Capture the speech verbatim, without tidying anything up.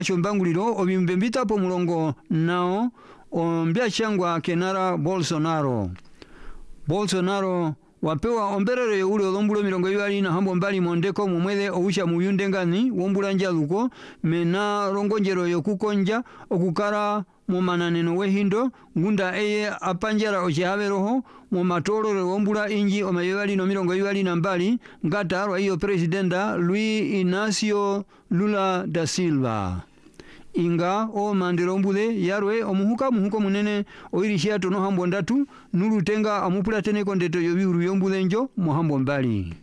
Chombanguliro obimbe mbitapo mulongo nao ombya changwa kenara Bolsonaro. Bolsonaro wapewa omberero yeule olombulo milongo ibali na hambo mbali mondeko mumwele oucha muyundengani wombula njaluko mena rongonjero yokukonja okukara mumananeno wehindo ngunda eye apanjara ochihaberoho mumatolore wombula inji omayibali no milongo ibali na mbali ngata arwa iyo presidenta Luis Inacio Lula da Silva. Inga o mandiro mbule yarwe omuhuka muhuko munene oirishia tono hambo ndatu nulu tenga amupula tene kondeto yobiuru yombule njo muhambo mbali.